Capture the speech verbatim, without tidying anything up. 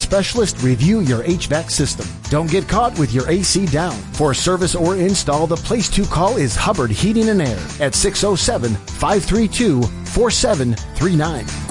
specialist review your H V A C system. Don't get caught with your A C down. For service or install, the place to call is Hubbard Heating and Air at six oh seven, five three two, four seven three nine.